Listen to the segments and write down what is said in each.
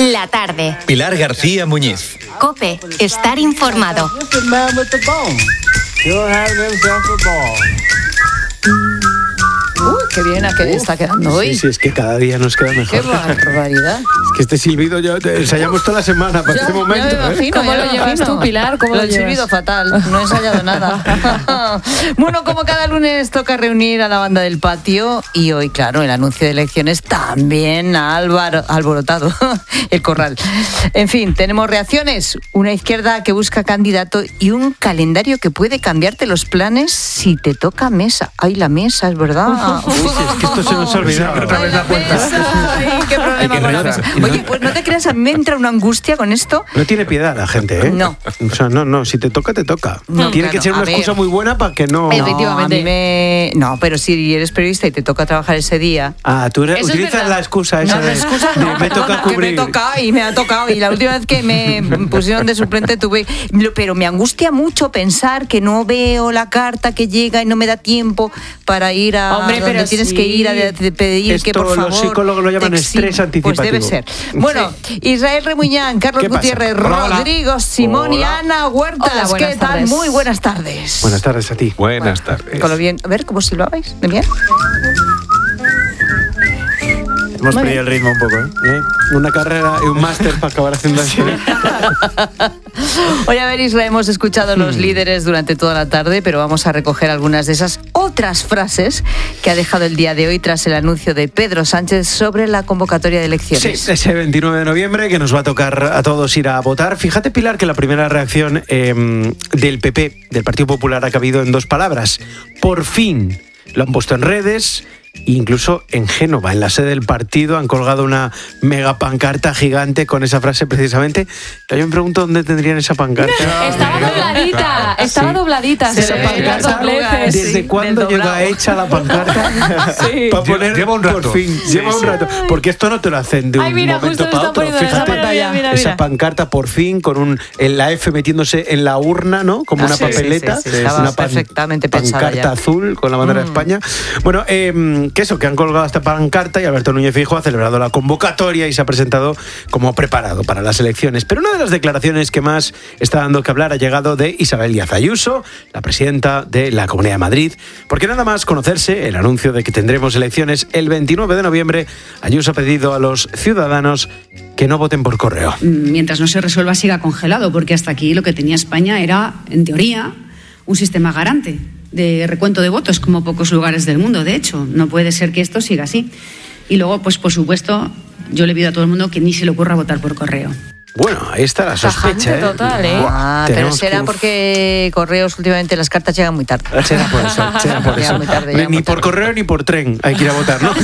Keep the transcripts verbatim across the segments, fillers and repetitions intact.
La tarde. Pilar García Muñiz. COPE. Estar informado. Uy, qué bien a que está quedando hoy. Sí, sí, es que cada día nos queda mejor. Qué barbaridad. Es que este silbido yo ensayamos toda la semana para ya, este momento. Ya me imagino, ¿eh? ¿Cómo lo llevas tú, Pilar? ¿Cómo lo, lo llevas? silbido fatal, no he ensayado nada. Bueno, como cada lunes toca reunir a la banda del patio y hoy, claro, el anuncio de elecciones también ha alvar- alborotado el corral. En fin, tenemos reacciones, una izquierda que busca candidato y un calendario que puede cambiarte los planes si te toca mesa. Ay, la mesa, es verdad. Uy, sí, es que esto se nos ha olvidado. Otra vez la puerta. Ay, qué problema con la mesa. Oye, pues no te creas, a mí me entra una angustia con esto. No tiene piedad la gente, ¿eh? No. O sea, no, no, si te toca, te toca. No, tiene claro, que ser una a ver. excusa muy buena para que no... Efectivamente. No, a mí me... no, pero si eres periodista y te toca trabajar ese día... Ah, tú eres, Eso es utilizas verdad. la excusa esa No, de, la excusa de no, me toca perdona, que cubrir. me toca y me ha tocado. Y la última vez que me pusieron de suplente tuve... Pero me angustia mucho pensar que no veo la carta que llega y no me da tiempo para ir a Hombre, donde pero tienes sí. que ir a de- de pedir Esto que por favor... los psicólogos lo llaman te estrés exim- anticipativo. Pues debe ser. Bueno, Israel Remuñán, Carlos ¿Qué pasa? Gutiérrez, Hola, hola. Rodrigo Simón y Hola. Ana Huertas. Hola, buenas ¿Qué tal? tardes. Muy buenas tardes. Buenas tardes a ti. Buenas tardes. Con lo bien. A ver, ¿cómo silbabais? ¿De bien? Hemos Muy perdido el ritmo un poco, ¿eh? ¿Eh? Una carrera y un máster para acabar haciendo así. Hoy, a ver, Isra, hemos escuchado a los líderes durante toda la tarde, pero vamos a recoger algunas de esas otras frases que ha dejado el día de hoy tras el anuncio de Pedro Sánchez sobre la convocatoria de elecciones. Sí, ese veintinueve de noviembre que nos va a tocar a todos ir a votar. Fíjate, Pilar, que la primera reacción eh, del P P, del Partido Popular, ha cabido en dos palabras. Por fin. Lo han puesto en redes. Incluso en Génova, en la sede del partido, han colgado una mega pancarta gigante con esa frase precisamente. Yo me pregunto dónde tendrían esa pancarta. Estaba dobladita, estaba Sí. dobladita. Se se ve ve la las pancarta, dobleces. sí, ¿Desde del cuándo doblado. llega hecha la pancarta? Sí. Para poner, Lleva un rato. por fin, Sí, lleva un sí. rato. Porque esto no te lo hacen de un Ay, mira, momento justo lo para está otro. poniendo en la Fíjate, pantalla. Mira, mira, esa mira. pancarta por fin con un en la F metiéndose en la urna, ¿no? Como Ah, una sí, sí, papeleta. sí, sí, estaba una pan- perfectamente pensada pancarta ya. azul con la bandera de España. Bueno, eh, que eso, que han colgado esta pancarta y Alberto Núñez Feijóo ha celebrado la convocatoria y se ha presentado como preparado para las elecciones. Pero una de las declaraciones que más está dando que hablar ha llegado de Isabel Díaz Ayuso, la presidenta de la Comunidad de Madrid, porque nada más conocerse el anuncio de que tendremos elecciones el veintinueve de noviembre, Ayuso ha pedido a los ciudadanos que no voten por correo. Mientras no se resuelva siga congelado, porque hasta aquí lo que tenía España era, en teoría, un sistema garante de recuento de votos, como pocos lugares del mundo. De hecho, no puede ser que esto siga así. Y luego, pues por supuesto, yo le pido a todo el mundo que ni se le ocurra votar por correo. Bueno, ahí está la sospecha, Tajante ¿eh? total, ¿eh? Ah, pero Tenemos será que- porque correos últimamente las cartas llegan muy tarde. Será por eso, será por Llega eso. muy tarde, Ni llega muy por tarde. correo ni por tren hay que ir a votar, ¿no?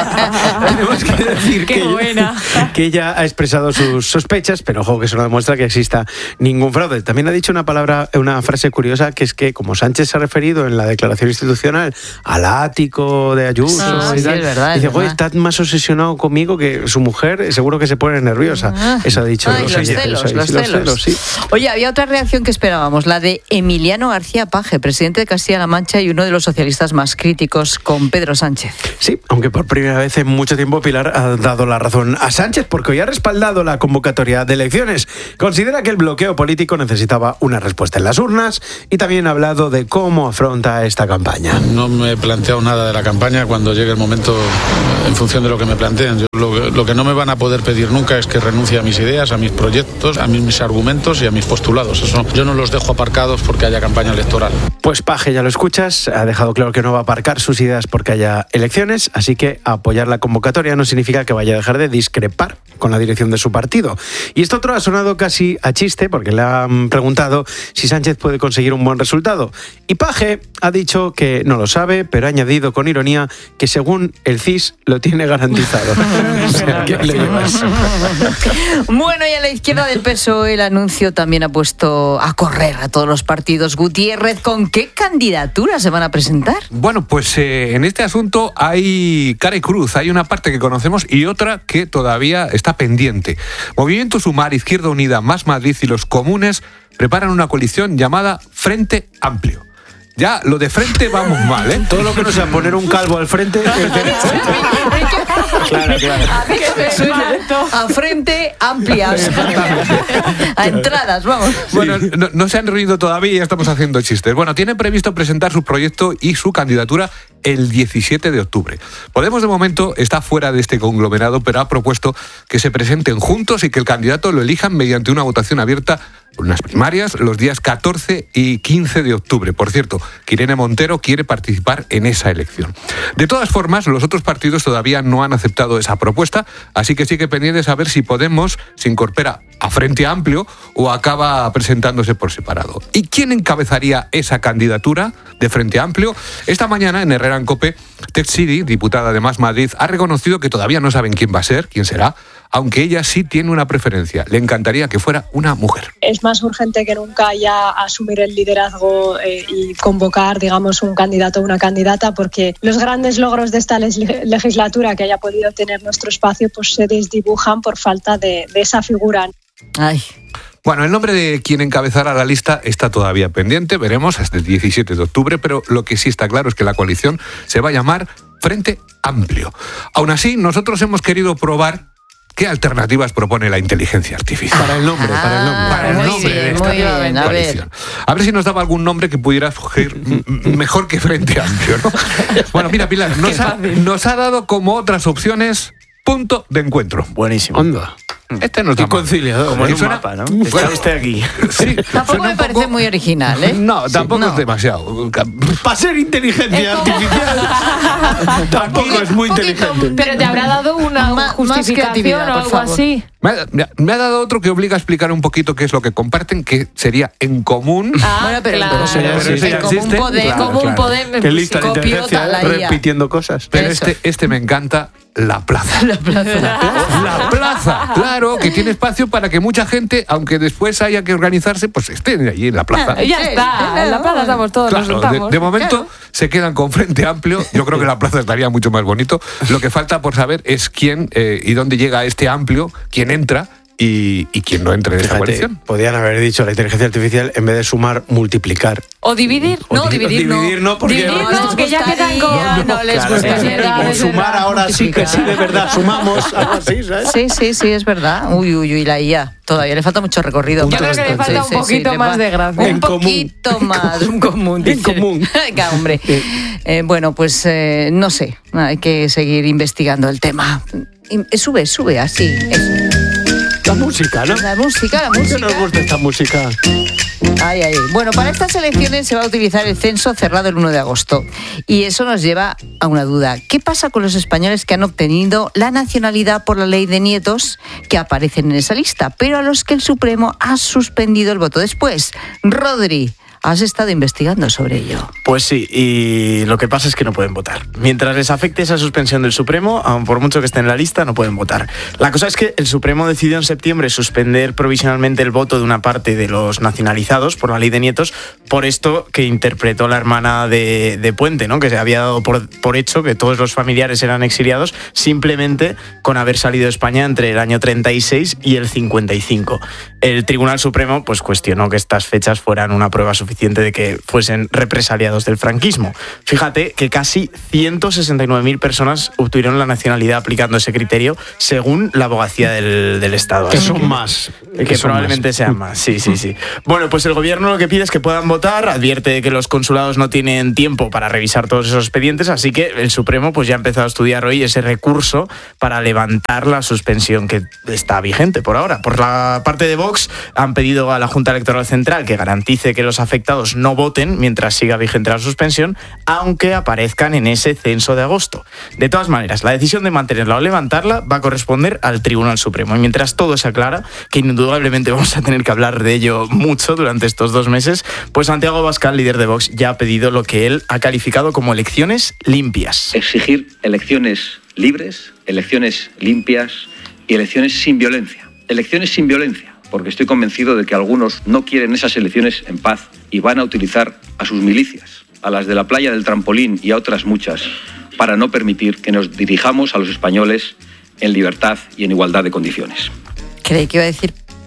Tenemos que decir Qué que, buena. Ella, que ella ha expresado sus sospechas, pero ojo que eso no demuestra que exista ningún fraude. También ha dicho una palabra, una frase curiosa, que es que como Sánchez se ha referido en la declaración institucional al ático de Ayuso, Ah, y sí, tal, es verdad, es dice, oye, verdad. está más obsesionado conmigo que su mujer, seguro que se pone nerviosa. Ah. Eso ha dicho. Ay, los oyentes, celos, ahí, los sí, celos. sí. Oye, había otra reacción que esperábamos, la de Emiliano García Paje, presidente de Castilla-La Mancha y uno de los socialistas más críticos con Pedro Sánchez. Sí, aunque por primera vez en mucho tiempo Pilar ha dado la razón a Sánchez porque hoy ha respaldado la convocatoria de elecciones. Considera que el bloqueo político necesitaba una respuesta en las urnas y también ha hablado de cómo afronta esta campaña. No me he planteado nada de la campaña cuando llegue el momento en función de lo que me planteen. Yo, lo, lo que no me van a poder pedir nunca es que renuncie a mis ideas, a mis proyectos, a mis, mis argumentos y a mis postulados. Eso yo no los dejo aparcados porque haya campaña electoral. Pues Paje, ya lo escuchas, ha dejado claro que no va a aparcar sus ideas porque haya elecciones, así que apoyar la convocatoria no significa que vaya a dejar de discrepar con la dirección de su partido. Y esto otro ha sonado casi a chiste porque le han preguntado si Sánchez puede conseguir un buen resultado. Y Paje ha dicho que no lo sabe, pero ha añadido con ironía que según el C I S lo tiene garantizado. O sea, ¿qué le llevas? Bueno, y a la izquierda del P S O E el anuncio también ha puesto a correr a todos los partidos. Gutiérrez, ¿con qué candidaturas se van a presentar? Bueno, pues eh, en este asunto hay cara y cruz. Hay una parte que conocemos y otra que todavía está pendiente. Movimiento Sumar, Izquierda Unida, Más Madrid y los comunes preparan una coalición llamada Frente Amplio. Ya lo de frente vamos mal, ¿eh? Todo lo que no sea poner un calvo al frente es derecho. Claro, claro. A mí que me suena a frente amplia, o sea, a entradas, vamos. Bueno, no, no se han reunido todavía y ya estamos haciendo chistes. Bueno, tienen previsto presentar su proyecto y su candidatura el diecisiete de octubre. Podemos, de momento, está fuera de este conglomerado, pero ha propuesto que se presenten juntos y que el candidato lo elijan mediante una votación abierta, unas primarias, los días catorce y quince de octubre. Por cierto, que Irene Montero quiere participar en esa elección. De todas formas, los otros partidos todavía no han aceptado esa propuesta, así que sigue pendiente de saber si Podemos se incorpora a Frente Amplio o acaba presentándose por separado. ¿Y quién encabezaría esa candidatura de Frente Amplio? Esta mañana en Herrera en COPE, Ted Sidi, diputada de Más Madrid, ha reconocido que todavía no saben quién va a ser, quién será, aunque ella sí tiene una preferencia. Le encantaría que fuera una mujer. Es más urgente que nunca ya asumir el liderazgo eh, y convocar, digamos, un candidato o una candidata, porque los grandes logros de esta legislatura que haya podido tener nuestro espacio pues se desdibujan por falta de, de esa figura. Ay. Bueno, el nombre de quien encabezará la lista está todavía pendiente, veremos hasta el diecisiete de octubre, pero lo que sí está claro es que la coalición se va a llamar Frente Amplio. Aún así, nosotros hemos querido probar ¿qué alternativas propone la inteligencia artificial? Para el nombre, para el nombre. Para el muy nombre bien, de esta muy bien, a coalición. A ver si nos daba algún nombre que pudiera escoger mejor que Frente Amplio, ¿no? Bueno, mira, Pilar, nos ha, nos ha dado como otras opciones Punto de Encuentro. Buenísimo. Onda. Este no está Qué conciliador. Como en un Suena- mapa, ¿no? Bueno. Está usted aquí. Sí, Tampoco suena me un parece poco- muy original, ¿eh? No, tampoco no. es demasiado. Para ser inteligencia artificial tampoco es muy Un poquito, inteligente. Pero te habrá dado una Más- más justificación creatividad, o por algo favor. así. Me ha, me ha- me ha dado otro que obliga a explicar un poquito qué es lo que comparten, que sería en común. Ah, Bueno, pero claro. pero eso ya eso existe. ya como un existe. poder, Claro, como un claro. poder Qué lista la copiota inteligencia, la I A. repitiendo cosas. Pero Eso. este, este me encanta, la plaza. La plaza. La plaza, claro, que tiene espacio para que mucha gente, aunque después haya que organizarse, pues estén allí en la plaza. Y ya está. En la plaza estamos todos, nos Claro, de, juntamos. de momento se quedan con Frente Amplio. Yo creo que la plaza estaría mucho más bonito. Lo que falta por saber es quién eh, y dónde llega este amplio, quién entra y, y quién no entra en esta Fíjate, coalición. podían haber dicho la inteligencia artificial, en vez de sumar, multiplicar. O dividir. O No, di- dividir no. dividir no, porque- Dividir no, no, les que ya quedan gustaría, con- no les Claro, gustaría. es verdad, O es sumar verdad. ahora sí que sí, de verdad, sumamos algo así, ¿sabes? Sí, sí, sí, es verdad. Uy, uy, uy, la I A. Todavía le falta mucho recorrido. Yo creo que le falta un poquito le más va- de gracia. Un En común. poquito más, un común. En dice. común. Venga, hombre. Eh, bueno, pues eh, no sé, hay que seguir investigando el tema. Y- Sube, sube, así. eso. La música, ¿no? La música, la ¿Por qué música. nos gusta esta música? Ay, ay. Bueno, para estas elecciones se va a utilizar el censo cerrado el uno de agosto. Y eso nos lleva a una duda. ¿Qué pasa con los españoles que han obtenido la nacionalidad por la ley de nietos que aparecen en esa lista, pero a los que el Supremo ha suspendido el voto después? Rodri, has estado investigando sobre ello. Pues sí, y lo que pasa es que no pueden votar. Mientras les afecte esa suspensión del Supremo, aun por mucho que estén en la lista, no pueden votar. La cosa es que el Supremo decidió en septiembre suspender provisionalmente el voto de una parte de los nacionalizados por la ley de nietos, por esto que interpretó la hermana de, de Puente, ¿no? Que se había dado por, por hecho que todos los familiares eran exiliados simplemente con haber salido de España entre el año treinta y seis y el cincuenta y cinco. El Tribunal Supremo pues cuestionó que estas fechas fueran una prueba suficiente de que fuesen represaliados del franquismo. Fíjate que casi ciento sesenta y nueve mil personas obtuvieron la nacionalidad aplicando ese criterio según la abogacía del, del Estado. Que Así son más. que son probablemente más. sean más, sí, sí, sí. Bueno, pues el gobierno lo que pide es que puedan votar, advierte que los consulados no tienen tiempo para revisar todos esos expedientes, así que el Supremo pues ya ha empezado a estudiar hoy ese recurso para levantar la suspensión que está vigente por ahora. Por la parte de Vox han pedido a la Junta Electoral Central que garantice que los afectados no voten mientras siga vigente la suspensión, aunque aparezcan en ese censo de agosto. De todas maneras, la decisión de mantenerla o levantarla va a corresponder al Tribunal Supremo. Y mientras todo se aclara, que indudablemente vamos a tener que hablar de ello mucho durante estos dos meses, pues Santiago Abascal, líder de Vox, ya ha pedido lo que él ha calificado como elecciones limpias. Exigir elecciones libres, elecciones limpias y elecciones sin violencia. Elecciones sin violencia, porque estoy convencido de que algunos no quieren esas elecciones en paz y van a utilizar a sus milicias, a las de la playa del trampolín y a otras muchas, para no permitir que nos dirijamos a los españoles en libertad y en igualdad de condiciones. Creí que iba a decir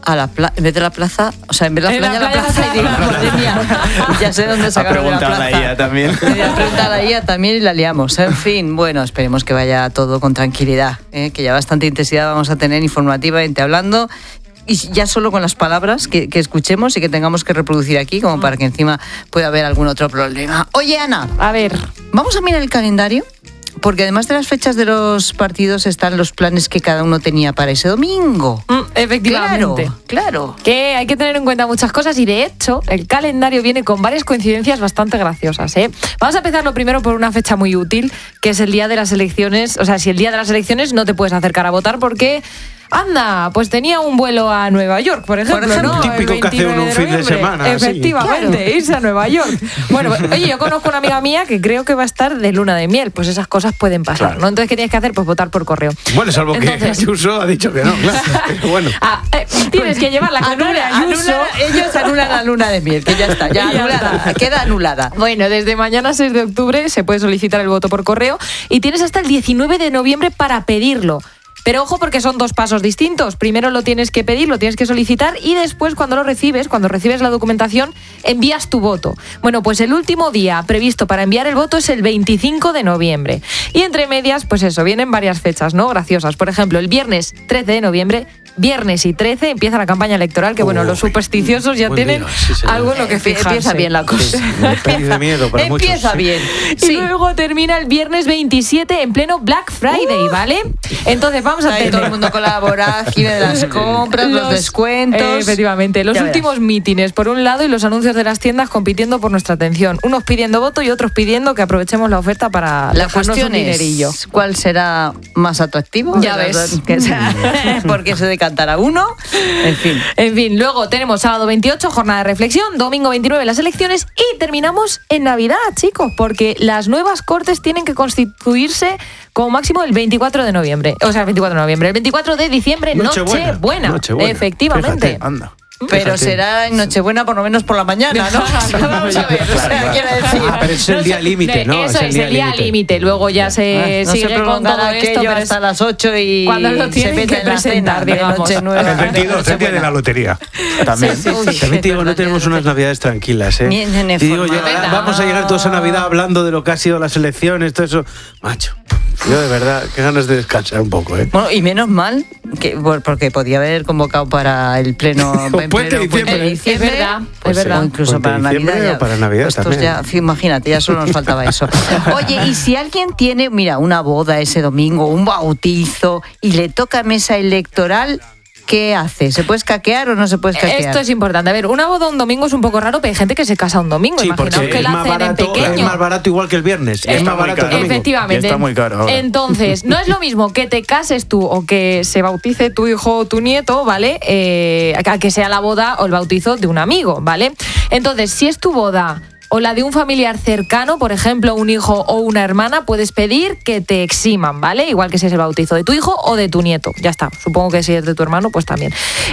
a la plaza, en vez de la plaza, o sea, en vez de la En playa, la la playa, plaza, y digo, madre mía, ya sé dónde Ha sacaron de la preguntado plaza. a ella también. Le ha preguntado a ella también y la liamos. En fin, bueno, esperemos que vaya todo con tranquilidad, ¿eh? Que ya bastante intensidad vamos a tener informativamente hablando. Y ya solo con las palabras que, que escuchemos y que tengamos que reproducir aquí, como para que encima pueda haber algún otro problema. Oye, Ana, A ver, vamos a mirar el calendario, porque además de las fechas de los partidos están los planes que cada uno tenía para ese domingo. mm, efectivamente. Claro, claro. Que hay que tener en cuenta muchas cosas y de hecho el calendario viene con varias coincidencias bastante graciosas, ¿eh? Vamos a empezar lo primero por una fecha muy útil, que es el día de las elecciones. O sea, si el día de las elecciones no te puedes acercar a votar porque... Anda, pues tenía un vuelo a Nueva York, por ejemplo, Por ejemplo, ¿no? El típico que hace uno un veintinueve fin de noviembre. semana, sí. Efectivamente, irse a Nueva York. Bueno, pues, oye, yo conozco una amiga mía que creo que va a estar de luna de miel, pues esas cosas pueden pasar, Claro. ¿no? Entonces, ¿qué tienes que hacer? Pues votar por correo. Bueno, salvo Entonces- que Ayuso ha dicho que no, claro. Pero bueno. Ah, eh, tienes que llevarla con Anula- Nuria Ayuso. anula- ellos anulan la luna de miel, que ya está, ya, Y ya anulada, está. queda anulada. Bueno, desde mañana seis de octubre se puede solicitar el voto por correo y tienes hasta el diecinueve de noviembre para pedirlo. Pero ojo porque son dos pasos distintos. Primero lo tienes que pedir, lo tienes que solicitar y después cuando lo recibes, cuando recibes la documentación, envías tu voto. Bueno, pues el último día previsto para enviar el voto es el veinticinco de noviembre. Y entre medias, pues eso, vienen varias fechas, ¿no? Graciosas. Por ejemplo, el viernes trece de noviembre, viernes y trece empieza la campaña electoral, que bueno, Uy, los supersticiosos ya buen tienen día, sí, señor. algo en lo que Empie- fijarse. Empieza bien la cosa. Una peli de miedo para muchos. Empieza sí. bien. Y Sí. luego termina el viernes veintisiete en pleno Black Friday, ¿vale? Entonces vamos a Ahí tener todo el mundo con la vorágine de las compras, los, descuentos. eh, efectivamente, los Ya verás. últimos mítines por un lado y los anuncios de las tiendas compitiendo por nuestra atención. Unos pidiendo voto y otros pidiendo que aprovechemos la oferta para La dejarnos cuestión un dinerillo. es cuál será más atractivo. Ya De las ves. dos, que sea- porque se decantará uno. En fin. En fin, luego tenemos sábado veintiocho, jornada de reflexión, domingo veintinueve las elecciones y terminamos en Navidad, chicos, porque las nuevas cortes tienen que constituirse como máximo el veinticuatro de noviembre. O sea, el veinticuatro de noviembre. El veinticuatro de diciembre, Nochebuena. Nochebuena. Nochebuena. Efectivamente. Fíjate, anda. Pero Fíjate. será en Nochebuena por lo menos por la mañana, ¿no? Vamos a ver, o sea, quiero decir. Ah, pero es el día límite, ¿no? Eso es, el día límite. Luego ya se Ah, no sigue se con prolongará todo esto, aquello pero hasta es las ocho y cuando lo se tienen mete que en la presentar, cena de digamos. Noche Nueva. El veintidós, el día de la lotería. También. Sí, sí, sí. También te digo, Es no verdad, tenemos tiene unas navidades tranquilas, ¿eh? Ni en Y digo yo, forma. ah, vamos a llegar todos a Navidad hablando de lo que ha sido las elecciones, todo eso. Macho, yo de verdad, qué ganas de descansar un poco, ¿eh? Bueno, y menos mal, que, bueno, porque podía haber convocado para el pleno, Un en puente pleno de diciembre. Es verdad, Pues es sí. verdad. O incluso Puente para de diciembre Navidad. o para Navidad estos también. ya, fi- imagínate, ya solo nos faltaba eso. Oye, y si alguien tiene, mira, una boda ese domingo, un bautizo, y le toca mesa electoral, ¿qué hace? ¿Se puede escaquear o no se puede escaquear? Esto es importante. A ver, una boda un domingo es un poco raro, pero hay gente que se casa un domingo. Sí, Imaginaos porque que es la más, hacen barato, en pequeño. es más barato igual que el viernes. Es Está más muy barato caro. el domingo. Efectivamente. Y está muy caro ahora. Entonces, no es lo mismo que te cases tú o que se bautice tu hijo o tu nieto, ¿vale? Eh, a que sea la boda o el bautizo de un amigo, ¿vale? Entonces, si es tu boda o la de un familiar cercano, por ejemplo, un hijo o una hermana, puedes pedir que te eximan, ¿vale? Igual que si es el bautizo de tu hijo o de tu nieto. Ya está. Supongo que si es de tu hermano, pues también.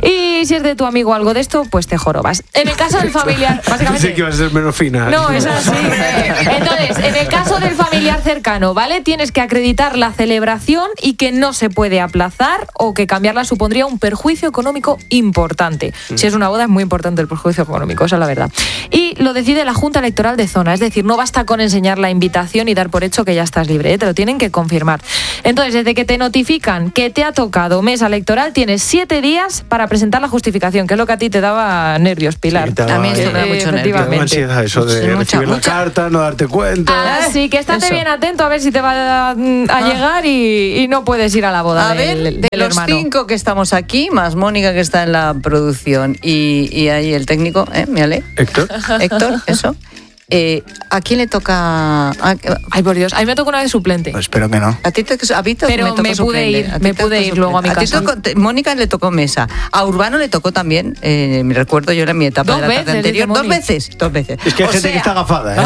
Y si es de tu amigo o algo de esto, pues te jorobas. En el caso del familiar, básicamente... Pensé que iba a ser menos fina. No, es así. Entonces, en el caso del familiar cercano, ¿vale? Tienes que acreditar la celebración y que no se puede aplazar o que cambiarla supondría un perjuicio económico importante. Si es una boda es muy importante el perjuicio económico, esa es la verdad. Y lo decide la Junta Electoral de Zona, es decir, no basta con enseñar la invitación y dar por hecho que ya estás libre, ¿eh? Te lo tienen que confirmar. Entonces, desde que te notifican que te ha tocado mesa electoral, tienes siete días para presentar la justificación, que es lo que a ti te daba nervios, Pilar. Sí, te daba- A mí esto me da Eh, mucho nervio. Te daba efectivamente. ansiedad eso de Sí, mucha, recibir la mucha. carta, no darte cuenta. Así que estate Eso. bien atento a ver si te va a, a llegar y, y no puedes ir a la boda A del, ver, del de los hermano. cinco que estamos aquí, más Mónica que está en la producción y, y ahí el técnico, ¿eh? Mírale. Héctor. Héctor, eso. Eh, ¿A quién le toca? A, Ay, por Dios, a mí me tocó una vez suplente. Pues espero que no. a ti te, a Víctor Pero me, tocó me pude suplente. ir, A ti me te tocó pude ir luego a mi suplente. casa. ti tocó- te- Mónica le tocó mesa. A Urbano le tocó también, eh, me recuerdo yo en mi etapa Dos de la tarde veces, anterior. dice Dos Moni. veces, dos veces. Es que hay O gente que sea, está agafada,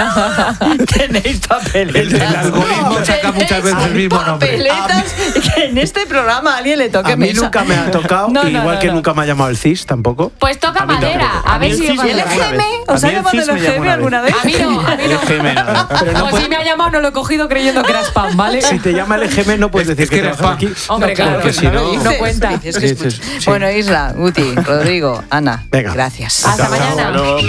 ¿eh? Tenéis papeletas. El, el algoritmo saca muchas veces el mismo nombre. Papeletas que en este programa a alguien le toque A mí mesa. nunca me ha tocado, No, no, igual no, que no. nunca me ha llamado el C I S tampoco. Pues toca A mí madera, tampoco. a A mí ver el si C I S va me a ¿Y el llamó una G M? vez. ¿Os A ha mí el llamado C I S el me G llamó M una alguna alguna vez? A mí no, a mí no. El G M nada. Pero no o puede- si me ha llamado, no lo he cogido creyendo que era spam, ¿vale? Si te llama el E G M no puedes Es- decir es que que eres trabajas fan. aquí. Hombre, No, claro, porque no, si no, no- no cuenta. Dices que Dices, escucha- sí. Bueno, Isla, Guti, Rodrigo, Ana, Venga. gracias. Hasta mañana.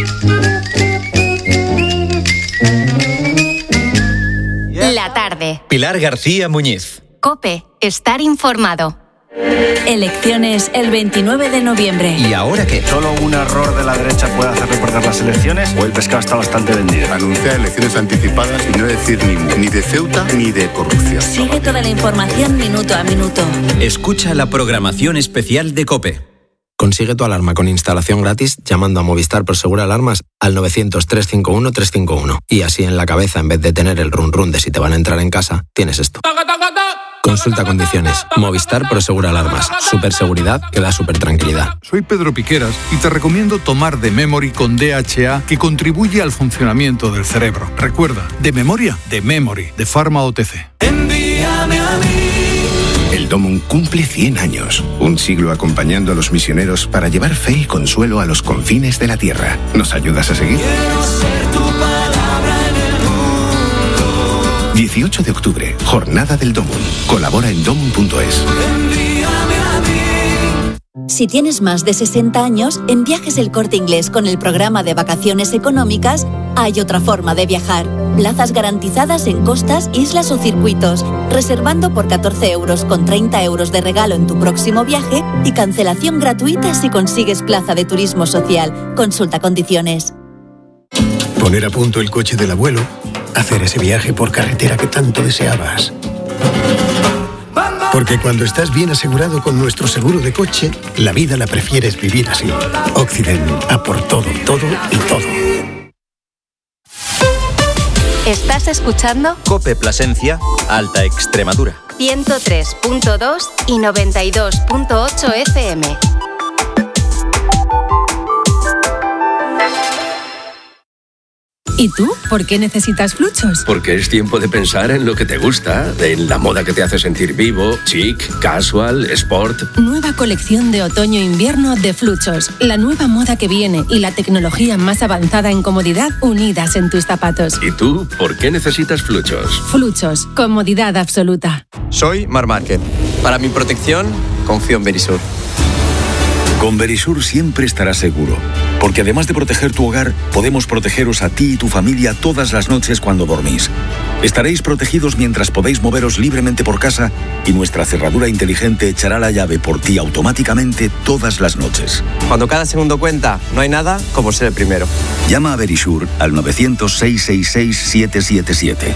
La tarde. Pilar García Muñiz. Cope, estar informado. Elecciones el veintinueve de noviembre. ¿Y ahora qué? Solo un error de la derecha puede hacerle perder las elecciones o el pescado está bastante vendido. Anunciar elecciones anticipadas y no decir ni, ni de Ceuta ni de corrupción. Sigue toda la información minuto a minuto. Escucha la programación especial de COPE. Consigue tu alarma con instalación gratis llamando a Movistar Prosegur Alarmas al novecientos, trescientos cincuenta y uno, trescientos cincuenta y uno. Y así en la cabeza, en vez de tener el run run de si te van a entrar en casa, tienes esto. Consulta condiciones. Movistar Prosegur Alarmas. Superseguridad que da super tranquilidad. Soy Pedro Piqueras y te recomiendo tomar The Memory con D H A, que contribuye al funcionamiento del cerebro. Recuerda, de memoria, de Memory, de Pharma O T C. Envíame a mí. El Domum cumple cien años, un siglo acompañando a los misioneros para llevar fe y consuelo a los confines de la tierra. ¿Nos ayudas a seguir? Quiero ser tu palabra en el mundo. dieciocho de octubre, Jornada del Domum. Colabora en domum punto es. Envíame a mí. Si tienes más de sesenta años, en Viajes El Corte Inglés con el programa de vacaciones económicas, hay otra forma de viajar. Plazas garantizadas en costas, islas o circuitos, reservando por catorce euros con treinta euros de regalo en tu próximo viaje y cancelación gratuita si consigues plaza de turismo social. Consulta condiciones. Poner a punto el coche del abuelo, hacer ese viaje por carretera que tanto deseabas. Porque cuando estás bien asegurado con nuestro seguro de coche, la vida la prefieres vivir así. Occident, a por todo, todo y todo. ¿Estás escuchando? COPE Plasencia, Alta Extremadura. ciento tres punto dos y noventa y dos punto ocho F M. ¿Y tú? ¿Por qué necesitas Fluchos? Porque es tiempo de pensar en lo que te gusta, en la moda que te hace sentir vivo, chic, casual, sport. Nueva colección de otoño-invierno de Fluchos. La nueva moda que viene y la tecnología más avanzada en comodidad unidas en tus zapatos. ¿Y tú, por qué necesitas Fluchos? Fluchos. Comodidad absoluta. Soy Mar Márquez. Para mi protección, confío en Verisur. Con Verisur siempre estarás seguro, porque además de proteger tu hogar, podemos protegeros a ti y tu familia todas las noches cuando dormís. Estaréis protegidos mientras podéis moveros libremente por casa y nuestra cerradura inteligente echará la llave por ti automáticamente todas las noches. Cuando cada segundo cuenta, no hay nada como ser el primero. Llama a Verisur al novecientos, seiscientos sesenta y seis, siete siete siete.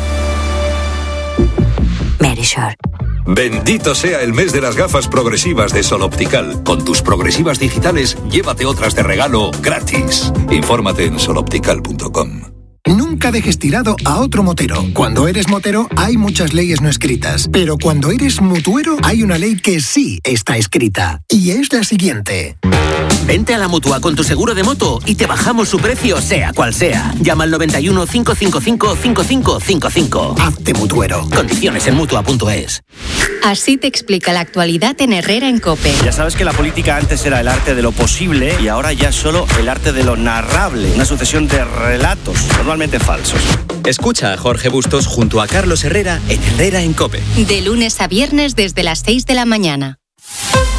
Verisur. Bendito sea el mes de las gafas progresivas de Sol Optical. Con tus progresivas digitales, llévate otras de regalo gratis. Infórmate en sol optical punto com. Nunca dejes tirado a otro motero. Cuando eres motero hay muchas leyes no escritas, pero cuando eres mutuero hay una ley que sí está escrita, y es la siguiente. Vente a la Mutua con tu seguro de moto y te bajamos su precio sea cual sea. Llama al noventa y uno, cinco cinco cinco, cinco cinco cinco cinco. Hazte mutuero. Condiciones en mutua punto es. Así te explica la actualidad en Herrera en COPE. Ya sabes que la política antes era el arte de lo posible y ahora ya es solo el arte de lo narrable. Una sucesión de relatos, normalmente falsos. Escucha a Jorge Bustos junto a Carlos Herrera en Herrera en COPE. De lunes a viernes desde las seis de la mañana.